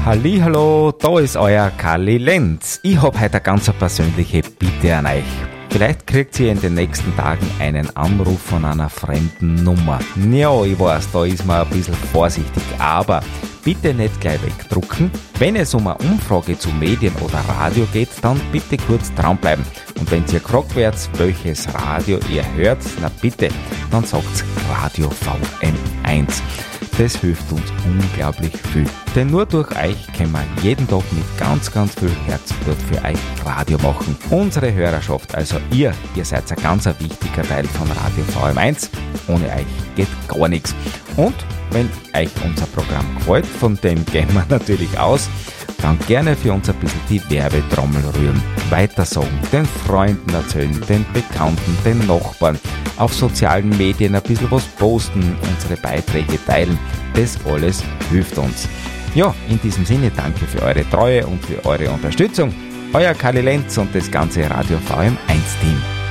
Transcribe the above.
Hallihallo, da ist euer Karli Lenz. Ich hab heute eine ganz persönliche Bitte an euch. Vielleicht kriegt ihr in den nächsten Tagen einen Anruf von einer fremden Nummer. Ja, ich weiß, da ist man ein bisschen vorsichtig, aber bitte nicht gleich wegdrucken. Wenn es um eine Umfrage zu Medien oder Radio geht, dann bitte kurz dranbleiben. Und wenn ihr gefragt werdet, welches Radio ihr hört, na bitte, dann sagt's Radio VM1. Das hilft uns unglaublich viel. Denn nur durch euch können wir jeden Tag mit ganz, ganz viel Herzblut für euch Radio machen. Unsere Hörerschaft, also ihr seid ein ganz wichtiger Teil von Radio VM1. Ohne euch geht gar nichts. Und wenn euch unser Programm gefällt, von dem gehen wir natürlich aus, dann gerne für uns ein bisschen die Werbetrommel rühren. Weitersagen, den Freunden erzählen, den Bekannten, den Nachbarn, auf sozialen Medien ein bisschen was posten, unsere Beiträge teilen. Das alles hilft uns. Ja, in diesem Sinne danke für eure Treue und für eure Unterstützung. Euer Karli Lenz und das ganze Radio VM1 Team.